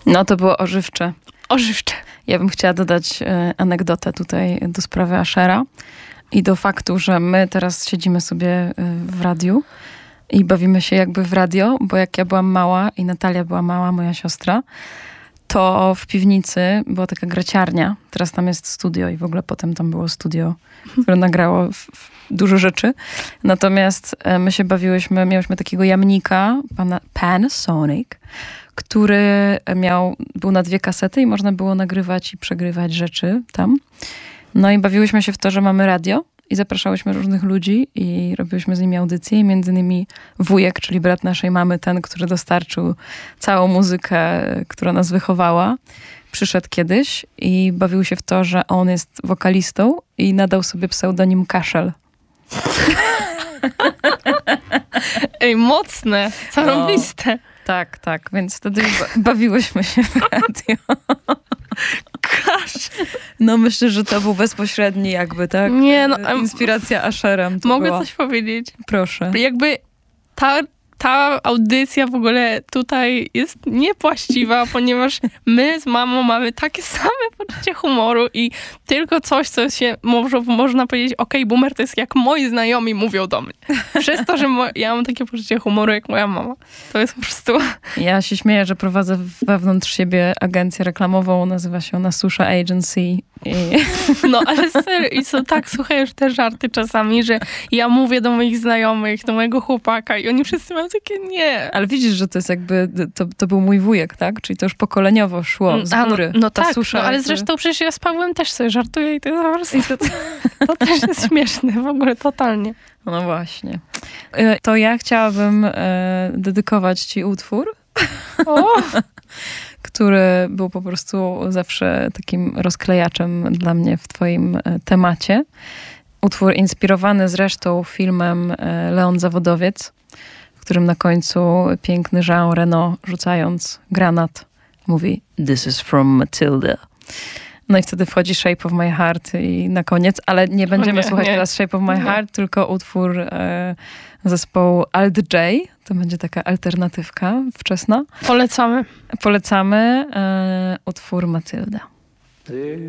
No to było ożywcze. Ożywcze. Ja bym chciała dodać anegdotę tutaj do sprawy Ashera i do faktu, że my teraz siedzimy sobie w radiu i bawimy się jakby w radio, bo jak ja byłam mała i Natalia była mała, moja siostra, to w piwnicy była taka graciarnia. Teraz tam jest studio i w ogóle potem tam było studio, które nagrało dużo rzeczy. Natomiast my się bawiłyśmy, miałyśmy takiego jamnika, Panasonic, który był na 2 kasety i można było nagrywać i przegrywać rzeczy tam. No i bawiłyśmy się w to, że mamy radio i zapraszałyśmy różnych ludzi i robiłyśmy z nimi audycje i między innymi wujek, czyli brat naszej mamy, ten, który dostarczył całą muzykę, która nas wychowała, przyszedł kiedyś i bawił się w to, że on jest wokalistą i nadał sobie pseudonim Kaszel. Ej, mocne, zarąbiste. Tak, więc wtedy bawiłyśmy się w radio. No myślę, że to był bezpośredni jakby, tak? Nie, no, inspiracja Asherem. Mogę była. coś powiedzieć? Proszę. Jakby ta audycja w ogóle tutaj jest niepłaściwa, ponieważ my z mamą mamy takie same poczucie humoru i tylko coś, co się można powiedzieć, boomer to jest jak moi znajomi mówią do mnie. Przez to, że ja mam takie poczucie humoru jak moja mama. To jest po prostu... Ja się śmieję, że prowadzę wewnątrz siebie agencję reklamową, nazywa się ona Susha Agency. No ale serio, i słuchaj już te żarty czasami, że ja mówię do moich znajomych, do mojego chłopaka i oni wszyscy mają takie nie. Ale widzisz, że to jest jakby, to był mój wujek, tak? Czyli to już pokoleniowo szło z góry. No tak, susza, ale zresztą przecież ja z Pawłem też sobie żartuję i to jest po prostu, to też jest śmieszne w ogóle, totalnie. No właśnie. To ja chciałabym dedykować ci utwór. Który był po prostu zawsze takim rozklejaczem dla mnie w twoim temacie. Utwór inspirowany zresztą filmem Leon Zawodowiec, w którym na końcu piękny Jean Reno, rzucając granat, mówi "This is from Matilda". No i wtedy wchodzi Shape of My Heart i na koniec, ale nie będziemy słuchać teraz Shape of My Heart, tylko utwór zespołu Alt J. To będzie taka alternatywka wczesna. Polecamy utwór Matylda.